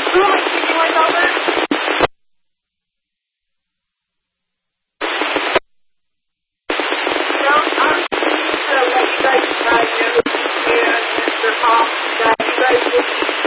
Who am I speaking with, Albert? No, I'm just to let you guys know, and Mr. Hoff, that you guys will be